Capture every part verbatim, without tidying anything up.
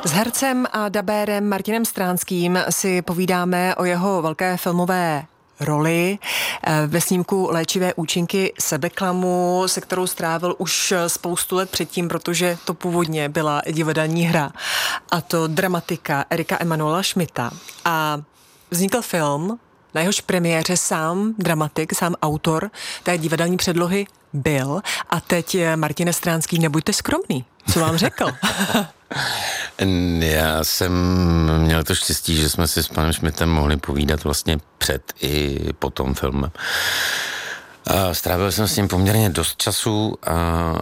S hercem a dabérem Martinem Stránským si povídáme o jeho velké filmové roli ve snímku Léčivé účinky sebeklamu, se kterou strávil už spoustu let předtím, protože to původně byla divadelní hra. A to dramatika Erika Emanuela Schmidta. A vznikl film, na jehož premiéře sám dramatik, sám autor té divadelní předlohy byl. A teď, Martine Stránský, nebuďte skromný. Co vám řekl? Já jsem měl to štěstí, že jsme si s panem Schmidtem mohli povídat vlastně před i po tom filmu. A strávil jsem s ním poměrně dost času a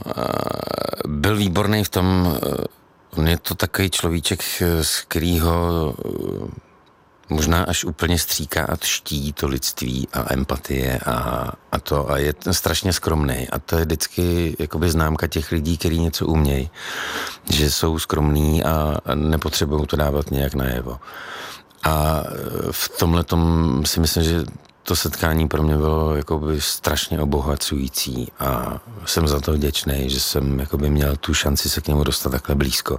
byl výborný v tom, on je to takový človíček, z kterýho možná až úplně stříká a tští to lidství a empatie a, a to a je strašně skromný a to je vždycky jakoby známka těch lidí, kteří něco umějí, že jsou skromní a, a nepotřebují to dávat nějak najevo. A v tomhletom si myslím, že to setkání pro mě bylo jakoby strašně obohacující a jsem za to vděčný, že jsem jakoby měl tu šanci se k němu dostat takhle blízko.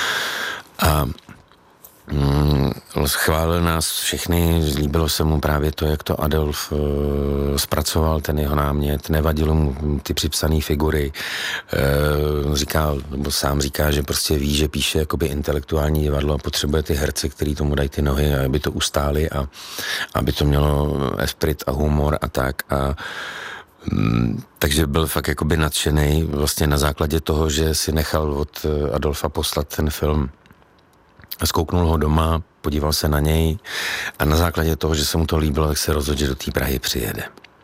A Mm, chválil nás všechny, líbilo se mu právě to, jak to Adolf e, zpracoval, ten jeho námět, nevadilo mu ty připsané figury, e, říká, nebo sám říká, že prostě ví, že píše jakoby intelektuální divadlo a potřebuje ty herce, který tomu dají ty nohy, aby to ustáli a aby to mělo esprit a humor a tak a mm, takže byl fakt jakoby nadšenej vlastně na základě toho, že si nechal od Adolfa poslat ten film. Zkouknul ho doma, podíval se na něj a na základě toho, že se mu to líbilo, tak se rozhodl, že do té Prahy přijede.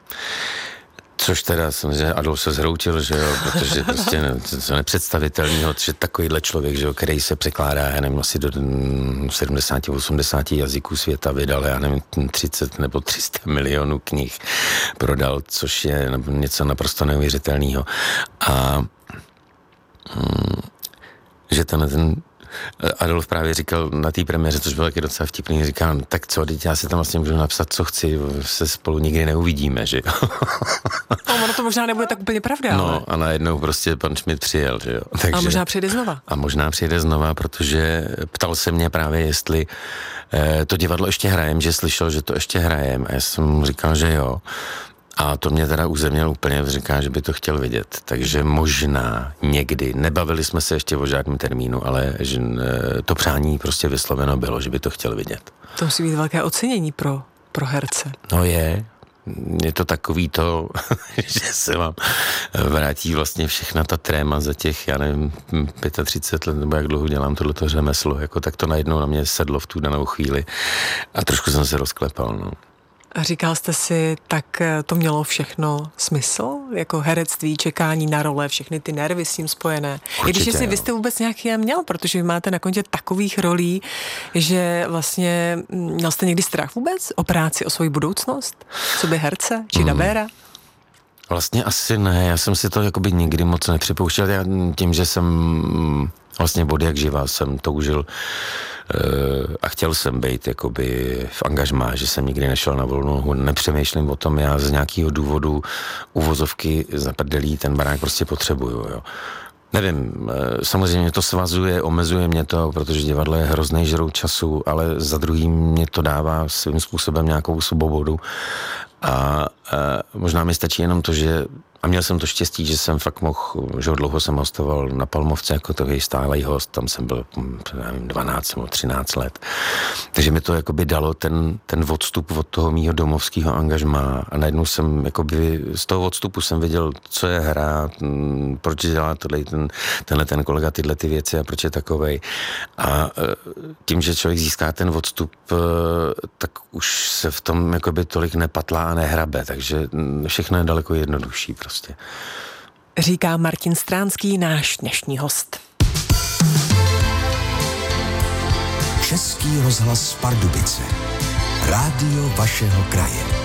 Což teda samozřejmě Adolf se zhroutil, že jo, protože prostě ne, to nepředstavitelného, že takovýhle člověk, že jo, který se překládá, já nevím, asi do sedmdesát osmdesát jazyků světa vydal, já nevím, třicet nebo tři sta milionů knih prodal, což je něco naprosto neuvěřitelného. A hm, že ten, ten Adolf právě říkal na té premiéře, což bylo taky docela vtipný, říkal, tak co, teď já si tam vlastně můžu napsat, co chci, se spolu nikdy neuvidíme, že jo. No, ono to možná nebude tak úplně pravda, No ale... a najednou prostě pan Schmidt přijel, že jo. Takže, a možná přijde znova. A možná přijde znova, protože ptal se mě právě, jestli eh, to divadlo ještě hrajem, že slyšel, že to ještě hrajem a já jsem mu říkal, že jo. A to mě teda uzemněl úplně, říká, že by to chtěl vidět. Takže možná někdy, nebavili jsme se ještě o žádném termínu, ale že to přání prostě vysloveno bylo, že by to chtěl vidět. To musí být velké ocenění pro, pro herce. No je, je to takový to, že se vám vrátí vlastně všechna ta tréma za těch, já nevím, třicet pět let, nebo jak dlouho dělám tohleto řemeslo, jako tak to najednou na mě sedlo v tu danou chvíli a trošku jsem se rozklepal, no. A říkal jste si, tak to mělo všechno smysl? Jako herectví, čekání na role, všechny ty nervy s tím spojené. Určitě, I když jestli jo. vy jste vůbec nějaký měl, protože vy máte na kontě takových rolí, že vlastně měl jste někdy strach vůbec o práci, o svoji budoucnost? Co by herce či hmm. dabéra? Vlastně asi ne, já jsem si to jakoby nikdy moc nepřipouštěl. Já tím, že jsem vlastně od jak živá jsem toužil a chtěl jsem být jakoby v angažmá, že jsem nikdy nešel na volnou, nepřemýšlím o tom, já z nějakého důvodu uvozovky zaprdelí ten barák prostě potřebuju, jo. Nevím, samozřejmě to svazuje, omezuje mě to, protože divadlo je hrozný žrout času, ale za druhým mě to dává svým způsobem nějakou svobodu a, a možná mi stačí jenom to, že a měl jsem to štěstí, že jsem fakt mohl, že dlouho jsem hostoval na Palmovce jako takový stálej host, tam jsem byl nevím, dvanáct nebo třináct let. Takže mi to jakoby dalo ten, ten odstup od toho mýho domovského angažmá a najednou jsem jakoby z toho odstupu jsem viděl, co je hra, proč dělá tohle, ten, tenhle ten kolega tyhle ty věci a proč je takovej. A tím, že člověk získá ten odstup, tak už se v tom jakoby tolik nepatlá a nehrabe, takže všechno je daleko jednodušší prostě. Říká Martin Stránský, náš dnešní host. Český rozhlas Pardubice. Rádio vašeho kraje.